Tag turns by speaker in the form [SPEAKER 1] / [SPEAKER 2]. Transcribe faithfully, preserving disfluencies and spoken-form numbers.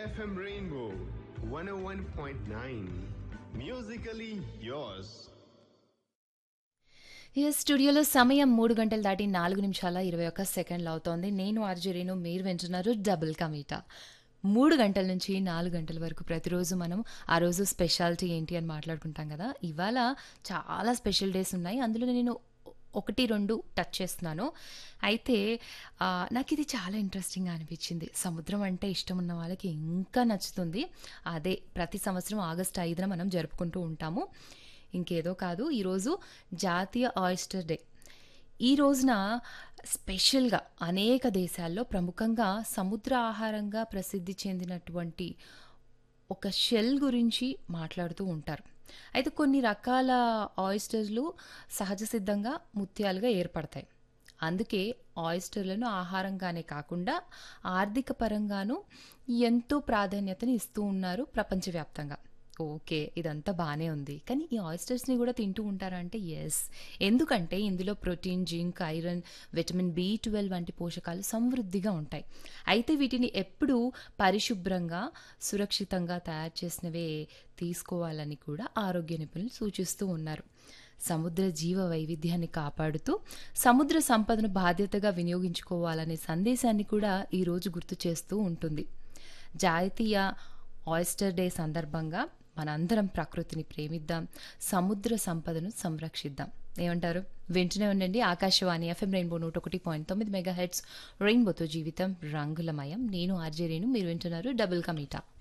[SPEAKER 1] F M Rainbow one oh one point nine. Musically yours.
[SPEAKER 2] ఈ స్టూడియోలో సమయం మూడు గంటలు దాటి నాలుగు నిమిషాల ఇరవై ఒక్క సెకండ్లు అవుతోంది. నేను ఆర్జరీను, మీరు వింటున్నారు డబుల్ కమీటా. మూడు గంటల నుంచి నాలుగు గంటల వరకు ప్రతిరోజు మనం ఆ రోజు స్పెషాలిటీ ఏంటి అని మాట్లాడుకుంటాం కదా. ఇవాళ చాలా స్పెషల్ డేస్ ఉన్నాయి. అందులో నేను ఒకటి రెండు టచ్ చేస్తున్నాను. అయితే ఆ, నాకు ఇది చాలా ఇంట్రెస్టింగ్గా అనిపించింది. సముద్రం అంటే ఇష్టం ఉన్న వాళ్ళకి ఇంకా నచ్చుతుంది. అదే ప్రతి సంవత్సరం ఆగస్టు ఐదున మనం జరుపుకుంటూ ఉంటాము. ఇంకేదో కాదు, ఈరోజు జాతీయ ఆయిస్టర్ డే. ఈ రోజున స్పెషల్గా అనేక దేశాల్లో ప్రముఖంగా సముద్ర ఆహారంగా ప్రసిద్ధి చెందినటువంటి ఒక షెల్ గురించి మాట్లాడుతూ ఉంటారు. అయితే కొన్ని రకాల ఆయిస్టర్లు సహజ సిద్ధంగా ముత్యాలుగా ఏర్పడతాయి. అందుకే ఆయిస్టర్లను ఆహారంగానే కాకుండా ఆర్థిక పరంగాను ఎంతో ప్రాధాన్యతని ఇస్తూ ఉన్నారు ప్రపంచవ్యాప్తంగా. ఓకే, ఇదంతా బాగానే ఉంది. కానీ ఈ ఆయిస్టర్స్ని కూడా తింటూ ఉంటారా అంటే ఎస్. ఎందుకంటే ఇందులో protein, zinc, iron, vitamin B twelve వంటి పోషకాలు సమృద్ధిగా ఉంటాయి. అయితే వీటిని ఎప్పుడూ పరిశుభ్రంగా, సురక్షితంగా తయారు చేసినవే తీసుకోవాలని కూడా ఆరోగ్య నిపుణులు సూచిస్తూ ఉన్నారు. సముద్ర జీవ వైవిధ్యాన్ని కాపాడుతూ సముద్ర సంపదను బాధ్యతగా వినియోగించుకోవాలనే సందేశాన్ని కూడా ఈరోజు గుర్తు చేస్తూ ఉంటుంది. జాతీయ ఆయిస్టర్ డే సందర్భంగా మనందరం ప్రకృతిని ప్రేమిద్దాం, సముద్ర సంపదను సంరక్షిద్దాం. ఏమంటారు? వింటూనే ఉండండి ఆకాశవాణి ఎఫ్ఎం రెయిన్బో నూట ఒకటి పాయింట్ తొమ్మిది మెగా హెడ్స్. రెయిన్బోతో జీవితం రంగులమయం. నేను ఆర్జే రేణు, మీరు వింటున్నారు డబుల్ కమీటా.